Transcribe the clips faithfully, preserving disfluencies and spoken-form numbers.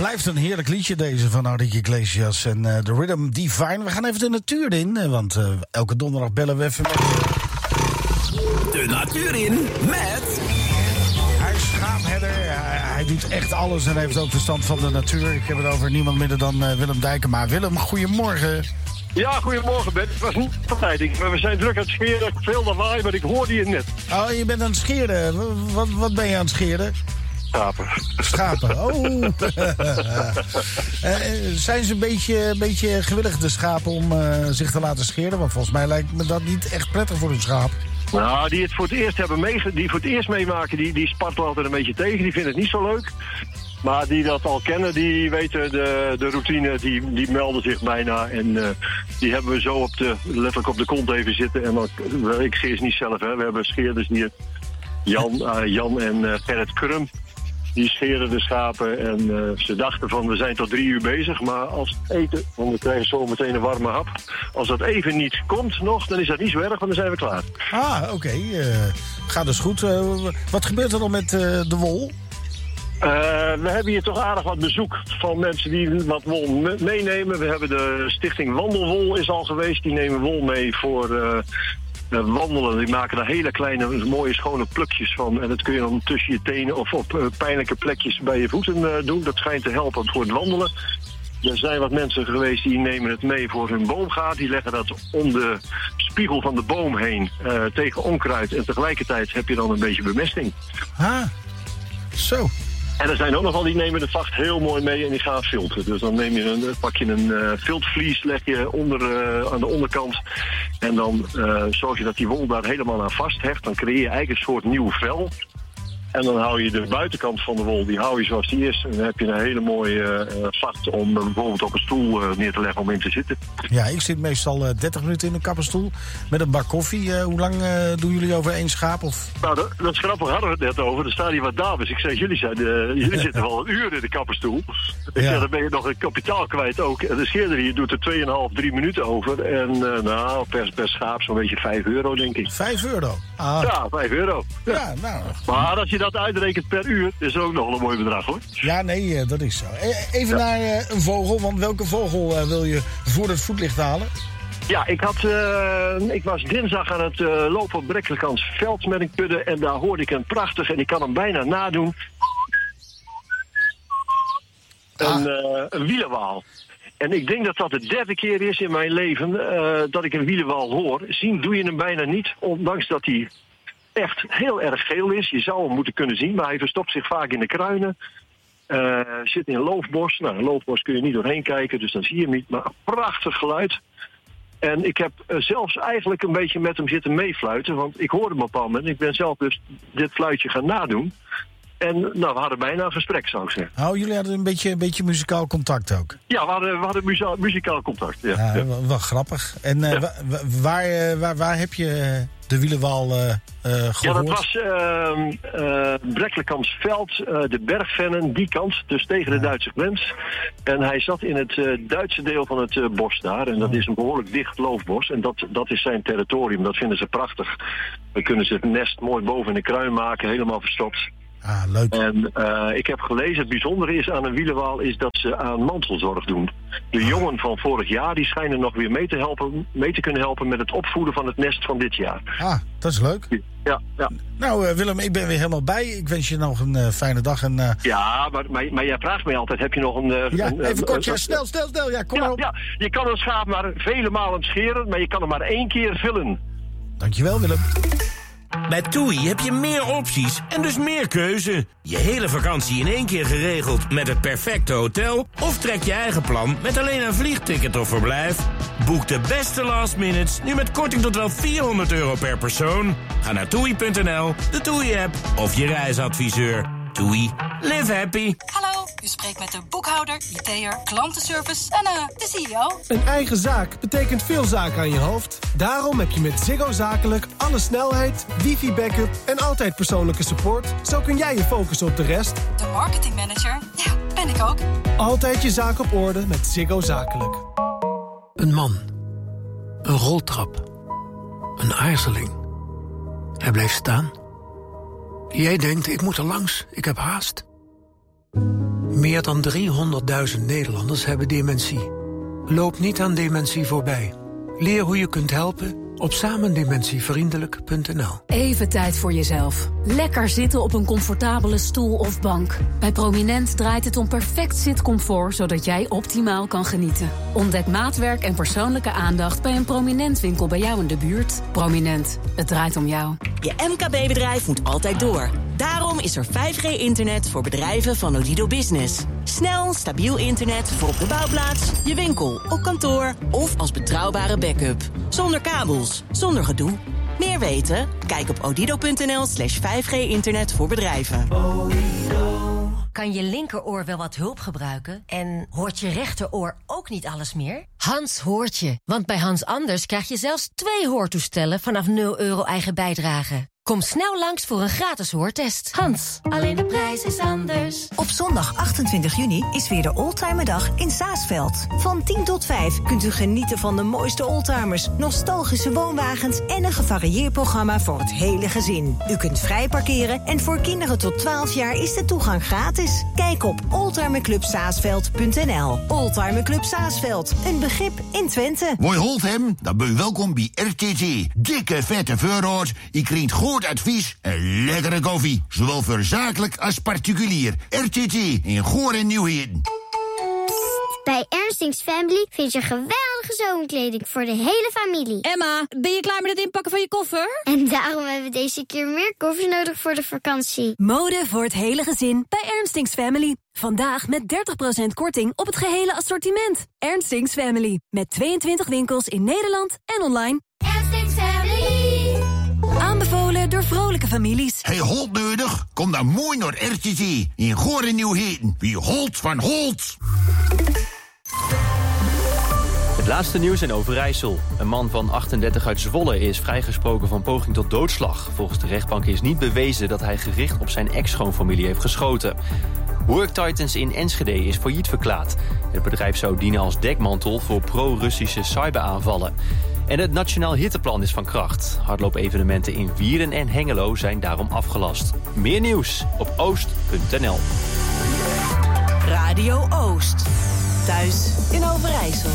Blijft een heerlijk liedje deze van Enrique Iglesias en uh, The Rhythm Divine. We gaan even de natuur in, want uh, elke donderdag bellen we even met... De natuur in met... Hij is schaapherder, hij, hij doet echt alles en heeft ook verstand van de natuur. Ik heb het over niemand minder dan uh, Willem Dijkema. Willem, goedemorgen. Ja, goedemorgen Ben. Het was niet altijd. We zijn druk aan het scheren, veel lawaai, maar ik hoorde je net. Oh, je bent aan het scheren. Wat, wat ben je aan het scheren? Schapen. Schapen, oh. uh, zijn ze een beetje, een beetje gewillig, de schapen, om uh, zich te laten scheren? Want volgens mij lijkt me dat niet echt prettig voor een schaap. Nou, die het voor het eerst hebben meege- die voor het eerst meemaken, die, die spartelen altijd een beetje tegen. Die vinden het niet zo leuk. Maar die dat al kennen, die weten de, de routine, die, die melden zich bijna. En uh, die hebben we zo op de, letterlijk op de kont even zitten. En dan, ik scheer ze niet zelf, hè. We hebben scheerders hier, Jan, uh, Jan en uh, Gerrit Krum. Die scheren de schapen en uh, ze dachten van we zijn tot drie uur bezig. Maar als het eten, want we krijgen zo meteen een warme hap. Als dat even niet komt nog, dan is dat niet zo erg, want dan zijn we klaar. Ah, oké. Okay. Uh, gaat dus goed. Uh, wat gebeurt er dan met uh, de wol? Uh, we hebben hier toch aardig wat bezoek van mensen die wat wol me- meenemen. We hebben de stichting Wandelwol is al geweest. Die nemen wol mee voor... Uh, Uh, wandelen, die maken daar hele kleine, mooie, schone plukjes van. En dat kun je dan tussen je tenen of op uh, pijnlijke plekjes bij je voeten uh, doen. Dat schijnt te helpen voor het wandelen. Er zijn wat mensen geweest die nemen het mee voor hun boomgaard. Die leggen dat om de spiegel van de boom heen uh, tegen onkruid. En tegelijkertijd heb je dan een beetje bemesting. Ah, zo. En er zijn ook nog wel die nemen de vacht heel mooi mee en die gaan filteren. Dus dan neem je een, pak je een uh, filtvlies, leg je onder, uh, aan de onderkant. En dan uh, zorg je dat die wol daar helemaal aan vasthecht. Dan creëer je eigenlijk een soort nieuw vel. En dan hou je de buitenkant van de wol, die hou je zoals die is. En dan heb je een hele mooie uh, vacht om uh, bijvoorbeeld op een stoel uh, neer te leggen om in te zitten. Ja, ik zit meestal uh, dertig minuten in een kapperstoel met een bak koffie. Uh, hoe lang uh, doen jullie over één schaap? Of? Nou, dat, dat is grappig, hadden we het net over. Er staan hier wat dames. Ik zei, jullie, zijn, uh, jullie zitten wel een uur in de kapperstoel. Ik Ja. zei, dan ben je nog een kapitaal kwijt ook. En de scheerder hier doet er twee en een half, drie minuten over. En uh, nou, per, per schaap zo'n beetje vijf euro, denk ik. Vijf euro? Ah. Ja, vijf euro. Ja. Ja, nou... Maar als je dat uitrekent per uur, is ook nog wel een mooi bedrag, hoor. Ja, nee, uh, dat is zo. E- even ja. naar uh, een vogel, want welke vogel uh, wil je voor het voetlicht halen? Ja, ik, had, uh, ik was dinsdag aan het uh, lopen op Brekkelkans veld met een kudde. En daar hoorde ik een prachtig, en ik kan hem bijna nadoen. Ah. Een, uh, een wielenwaal. En ik denk dat dat de derde keer is in mijn leven uh, dat ik een wielenwaal hoor. Zien doe je hem bijna niet, ondanks dat hij echt heel erg geel is. Je zou hem moeten kunnen zien, maar hij verstopt zich vaak in de kruinen. Uh, zit in een loofbos. Nou, een loofbos kun je niet doorheen kijken, dus dan zie je hem niet. Maar een prachtig geluid. En ik heb uh, zelfs eigenlijk een beetje met hem zitten meefluiten. Want ik hoorde hem op een bepaald moment. Ik ben zelf dus dit fluitje gaan nadoen. En nou, we hadden bijna een gesprek, zou ik zeggen. Oh, jullie hadden een beetje, een beetje muzikaal contact ook? Ja, we hadden, we hadden muza- muzikaal contact. Ja, ja, ja. Wel, wel grappig. En uh, ja. wa- wa- waar, uh, waar, waar heb je de wielenwaal uh, uh, gehoord? Ja, dat was uh, uh, Brekkelkansveld, uh, de Bergvennen, die kant, dus tegen de ja. Duitse grens. En hij zat in het uh, Duitse deel van het uh, bos daar. En dat oh. is een behoorlijk dicht loofbos. En dat, dat is zijn territorium, dat vinden ze prachtig. Dan kunnen ze het nest mooi boven in de kruin maken, helemaal verstopt. Ah, leuk. En uh, ik heb gelezen, het bijzondere is aan een wielenwaal is dat ze aan mantelzorg doen. De ah. jongen van vorig jaar die schijnen nog weer mee te, helpen, mee te kunnen helpen met het opvoeden van het nest van dit jaar. Ah, dat is leuk. Ja, ja. Nou uh, Willem, ik ben weer helemaal bij. Ik wens je nog een uh, fijne dag. En, uh... Ja, maar, maar, maar jij vraagt mij altijd, heb je nog een... Uh, ja, een, even uh, kort, uh, ja, snel, snel, snel. Ja, kom ja, maar op. Ja, je kan een schaap maar vele malen scheren, maar je kan hem maar één keer vullen. Dankjewel, Willem. Bij TUI heb je meer opties en dus meer keuze. Je hele vakantie in één keer geregeld met het perfecte hotel? Of trek je eigen plan met alleen een vliegticket of verblijf? Boek de beste last minutes nu met korting tot wel vierhonderd euro per persoon. Ga naar toei punt n l, de TUI-app of je reisadviseur. TUI, live happy. Hallo, u spreekt met de boekhouder, I T'er, klantenservice en uh, de C E O. Een eigen zaak betekent veel zaken aan je hoofd. Daarom heb je met Ziggo Zakelijk alle snelheid, wifi-backup en altijd persoonlijke support. Zo kun jij je focussen op de rest. De marketingmanager, ja, ben ik ook. Altijd je zaak op orde met Ziggo Zakelijk. Een man. Een roltrap. Een aarzeling. Hij blijft staan. Jij denkt, ik moet er langs, ik heb haast. Meer Meer dan driehonderdduizend Nederlanders hebben dementie. Loop niet aan dementie voorbij. Leer hoe je kunt helpen op samendementievriendelijk punt n l. Even tijd voor jezelf. Lekker zitten op een comfortabele stoel of bank. Bij Prominent draait het om perfect zitcomfort, zodat jij optimaal kan genieten. Ontdek maatwerk en persoonlijke aandacht bij een Prominent winkel bij jou in de buurt. Prominent, het draait om jou. Je M K B-bedrijf moet altijd door. Daarom is er vijf G internet voor bedrijven van Odido Business. Snel, stabiel internet voor op de bouwplaats, je winkel, op kantoor of als betrouwbare backup. Zonder kabels, zonder gedoe. Meer weten? Kijk op odido.nl slash 5G internet voor bedrijven. Kan je linkeroor wel wat hulp gebruiken? En hoort je rechteroor ook niet alles meer? Hans hoort je, want bij Hans Anders krijg je zelfs twee hoortoestellen vanaf nul euro eigen bijdrage. Kom snel langs voor een gratis hoortest. Hans, alleen de prijs is anders. Op zondag achtentwintig juni is weer de Oldtimerdag in Saasveld. Van tien tot vijf kunt u genieten van de mooiste oldtimers, nostalgische woonwagens en een gevarieerd programma voor het hele gezin. U kunt vrij parkeren en voor kinderen tot twaalf jaar is de toegang gratis. Kijk op oldtimerclub saasveld punt n l. Oldtimer Club Saasveld, een begrip in Twente. Mooi holt hem, dan ben je welkom bij R T T. Dikke vette voorraad, je krijgt goed advies en lekkere koffie. Zowel voor zakelijk als particulier. R T T in Goor en Nieuwheden. Bij Ernstings Family vind je geweldige zomerkleding voor de hele familie. Emma, ben je klaar met het inpakken van je koffer? En daarom hebben we deze keer meer koffie nodig voor de vakantie. Mode voor het hele gezin bij Ernstings Family. Vandaag met dertig procent korting op het gehele assortiment. Ernstings Family. Met tweeëntwintig winkels in Nederland en online. Ernstings Family. Aanbevolen door vrolijke families. Hey, Holt nodig? Kom dan mooi naar R T T in Goor en Nieuwheden. Wie Holt van Holt. Het laatste nieuws in Overijssel. Een man van achtendertig uit Zwolle is vrijgesproken van poging tot doodslag. Volgens de rechtbank is niet bewezen dat hij gericht op zijn ex-schoonfamilie heeft geschoten. Work Titans in Enschede is failliet verklaard. Het bedrijf zou dienen als dekmantel voor pro-Russische cyberaanvallen. En het Nationaal Hitteplan is van kracht. Hardloopevenementen in Wierden en Hengelo zijn daarom afgelast. Meer nieuws op oost punt n l. Radio Oost. Thuis in Overijssel.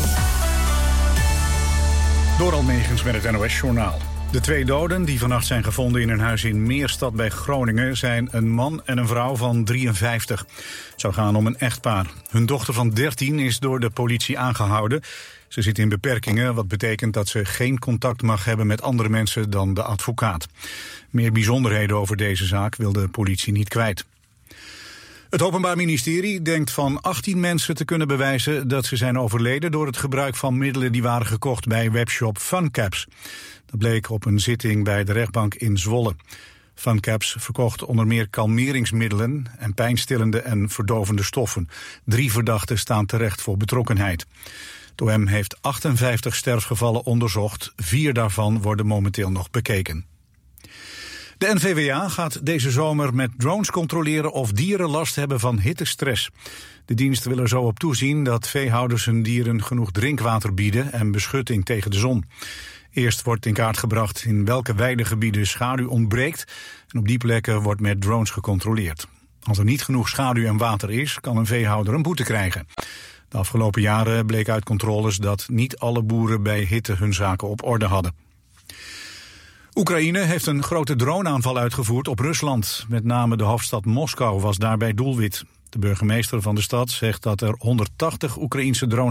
Doral Megens met het N O S-journaal. De twee doden die vannacht zijn gevonden in een huis in Meerstad bij Groningen zijn een man en een vrouw van drieënvijftig. Het zou gaan om een echtpaar. Hun dochter van dertien is door de politie aangehouden. Ze zit in beperkingen, wat betekent dat ze geen contact mag hebben met andere mensen dan de advocaat. Meer bijzonderheden over deze zaak wil de politie niet kwijt. Het Openbaar Ministerie denkt van achttien mensen te kunnen bewijzen dat ze zijn overleden door het gebruik van middelen die waren gekocht bij webshop Funcaps. Dat bleek op een zitting bij de rechtbank in Zwolle. Funcaps verkocht onder meer kalmeringsmiddelen en pijnstillende en verdovende stoffen. Drie verdachten staan terecht voor betrokkenheid. Het O M heeft achtenvijftig sterfgevallen onderzocht. Vier daarvan worden momenteel nog bekeken. De N V W A gaat deze zomer met drones controleren of dieren last hebben van hittestress. De dienst wil er zo op toezien dat veehouders hun dieren genoeg drinkwater bieden en beschutting tegen de zon. Eerst wordt in kaart gebracht in welke weidegebieden schaduw ontbreekt en op die plekken wordt met drones gecontroleerd. Als er niet genoeg schaduw en water is, kan een veehouder een boete krijgen. De afgelopen jaren bleek uit controles dat niet alle boeren bij hitte hun zaken op orde hadden. Oekraïne heeft een grote droneaanval uitgevoerd op Rusland. Met name de hoofdstad Moskou was daarbij doelwit. De burgemeester van de stad zegt dat er honderdtachtig Oekraïense drones